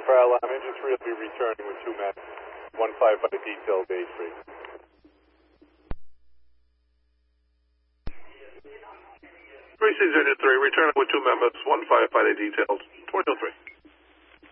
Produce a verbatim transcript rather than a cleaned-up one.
fire alarm. Engine three will be returning with two men. One firefighter detail, Bay Street. Three C's Engine three, returning with two members, one firefighter detailed. twenty oh three.